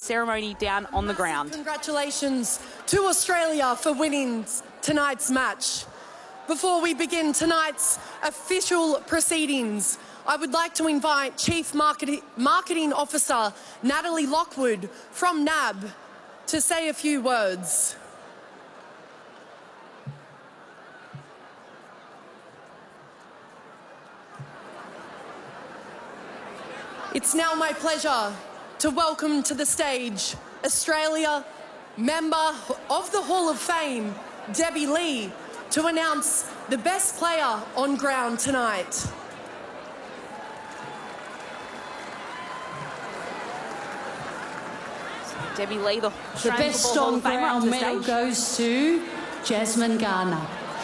ceremony down on the ground. Congratulations to Australia for winning tonight's match. Before we begin tonight's official proceedings, I would like to invite Chief Marketing Officer Natalie Lockwood from NAB to say a few words. It's now my pleasure to welcome to the stage Australia member of the Hall of Fame, Debbie Lee, to announce the best player on ground tonight. Debbie Lee, the best on ground medal goes to Jasmine Garner.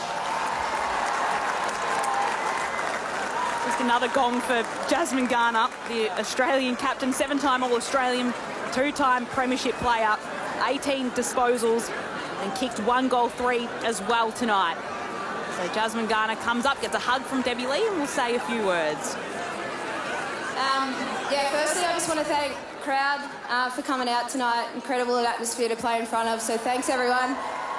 Just another gong for Jasmine Garner, the Australian captain, 7-time All-Australian, 2-time Premiership player, 18 disposals and kicked 1 goal 3 as well tonight. So Jasmine Garner comes up, gets a hug from Debbie Lee, and we'll say a few words. Firstly, I just want to thank the crowd for coming out tonight. Incredible atmosphere to play in front of, so thanks everyone.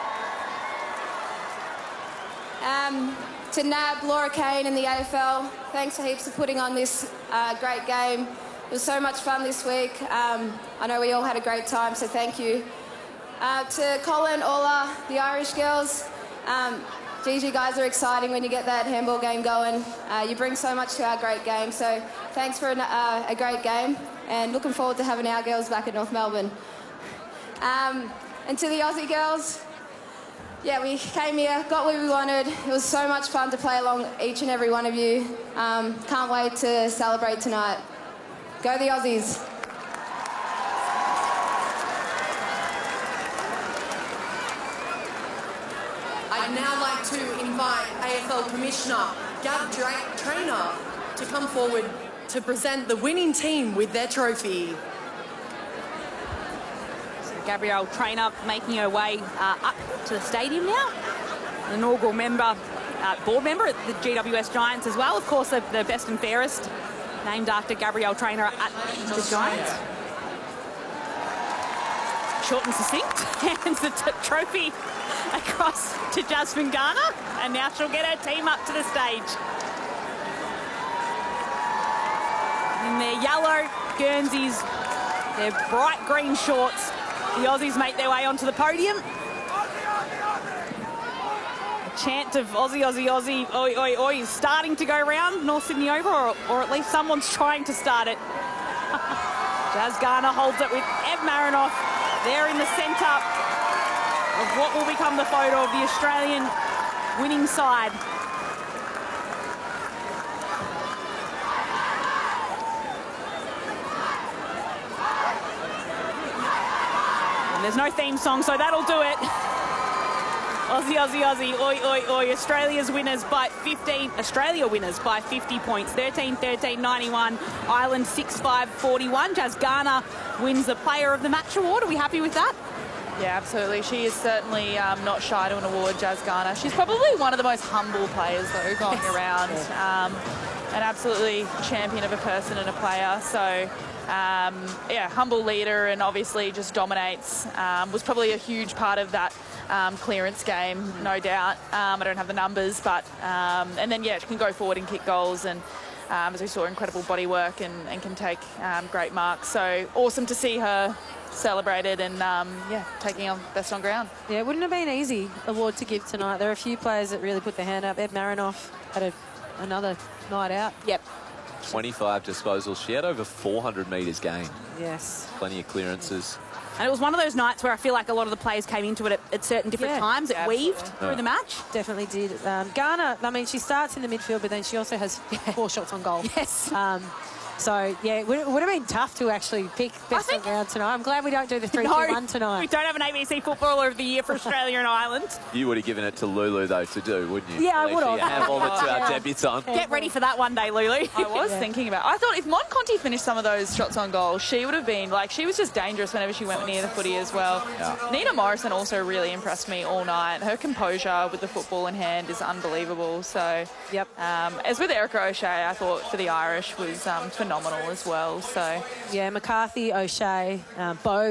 To NAB, Laura Kane and the AFL, thanks for heaps for putting on this great game. It was so much fun this week. I know we all had a great time, so thank you. To Colin, Ola, the Irish girls, geez, you guys are exciting when you get that handball game going. You bring so much to our great game, so thanks for a great game, and looking forward to having our girls back at North Melbourne. And to the Aussie girls, yeah, we came here, got what we wanted. It was so much fun to play along each and every one of you. Can't wait to celebrate tonight. Go the Aussies. I'd now like to invite AFL Commissioner Gab Trainer to come forward to present the winning team with their trophy. So Gabrielle Trainer making her way up to the stadium now. An inaugural board member at the GWS Giants as well. Of course, the best and fairest, named after Gabrielle Trainer at the Giants. Short and succinct, hands the trophy across to Jasmine Garner, and now she'll get her team up to the stage. In their yellow Guernseys, their bright green shorts, the Aussies make their way onto the podium. A chant of Aussie, Aussie, Aussie, oi, oi, oi is starting to go round North Sydney Oval, or at least someone's trying to start it. Jazz Garner holds it with Ev Marinoff there in the centre of what will become the photo of the Australian winning side. And there's no theme song, so that'll do it. Aussie, Aussie, Aussie, oi, oi, oi. Australia winners by 50 points. 13-13-91. Ireland 6-5-41. Jazz Garner wins the Player of the Match award. Are we happy with that? Yeah, absolutely. She is certainly not shy to an award, Jazz Garner. She's probably one of the most humble players, though, going around. An absolutely champion of a person and a player. So, yeah, humble leader, and obviously just dominates. Was probably a huge part of that clearance game, no doubt. I don't have the numbers, but... and then, yeah, she can go forward and kick goals, and as we saw, incredible body work and can take great marks. So, awesome to see her celebrated and, yeah, taking on best on ground. Yeah, it wouldn't have been an easy award to give tonight. There are a few players that really put their hand up. Ed Marinoff had another night out. Yep. 25 disposals. She had over 400 metres gained. Yes. Plenty of clearances. And it was one of those nights where I feel like a lot of the players came into it at certain different times. It weaved through the match. Definitely did. Garner, I mean, she starts in the midfield, but then she also has 4 shots on goal. Yes. So, yeah, it would have been tough to actually pick best on ground tonight. I'm glad we don't do the 3-2-1 tonight. We don't have an ABC Footballer of the Year for Australia and Ireland. You would have given it to Lulu, though, to do, wouldn't you? Yeah, I would have. Hand over to our debutant. Get ready for that one day, Lulu. I was thinking about... I thought if Mon Conti finished some of those shots on goal, she would have been... Like, she was just dangerous whenever she went near the footy as well. Yeah. Nina Morrison also really impressed me all night. Her composure with the football in hand is unbelievable. So, yep. As with Erica O'Shea, I thought for the Irish was phenomenal as well. So, yeah, McCarthy, O'Shea, Bowe.